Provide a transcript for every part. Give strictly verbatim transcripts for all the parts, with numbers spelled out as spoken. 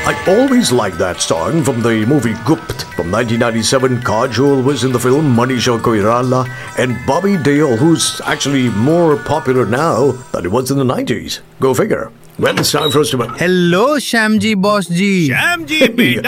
I always liked that song from the movie Gupt from nineteen ninety-seven. Kajol was in the film, Manisha Koirala, and Bobby Deol, who's actually more popular now than it was in the nineties. Go figure. Well, it's time for us to... Hello, Shamji boss ji. Shamji,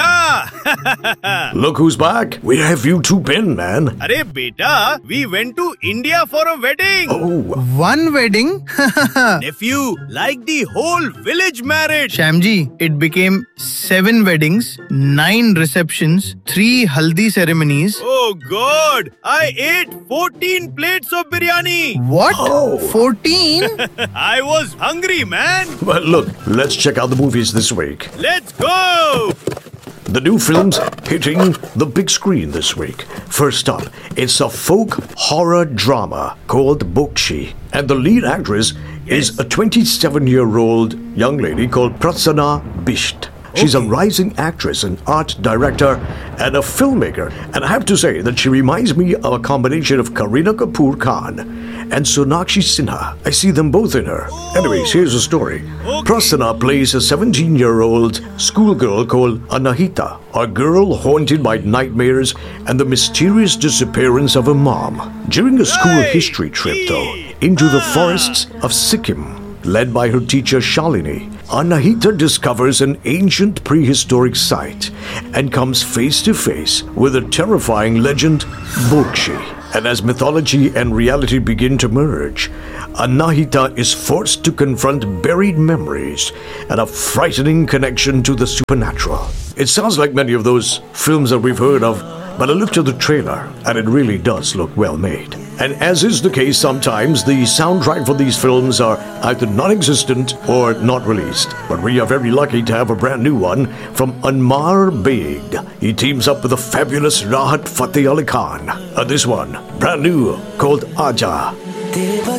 beta. Look who's back. Where have you two been, man? Arey, beta, we went to India for a wedding. Oh. One wedding? Nephew, like the whole village married. Shamji, it became seven weddings, nine receptions, three haldi ceremonies. Oh God, I ate fourteen plates of biryani. What? Oh. fourteen? I was hungry, man. Well, look, let's check out the movies this week. Let's go. The new films hitting the big screen this week. First up, it's a folk horror drama called Bokshi. And the lead actress is a twenty-seven-year-old young lady called Prasanna Bisht. She's a rising actress, an art director, and a filmmaker. And I have to say that she reminds me of a combination of Kareena Kapoor Khan and Sonakshi Sinha. I see them both in her. Anyways, here's the story. Prasanna plays a seventeen-year-old schoolgirl called Anahita, a girl haunted by nightmares and the mysterious disappearance of her mom. During a school history trip, though, into the forests of Sikkim, led by her teacher Shalini, Anahita discovers an ancient prehistoric site and comes face to face with a terrifying legend, Bokshi. And as mythology and reality begin to merge, Anahita is forced to confront buried memories and a frightening connection to the supernatural. It sounds like many of those films that we've heard of, but I looked at the trailer and it really does look well made. And as is the case sometimes, the soundtrack for these films are either non-existent or not released. But we are very lucky to have a brand new one from Anmar Beg. He teams up with the fabulous Rahat Fateh Ali Khan. And this one, brand new, called Aja.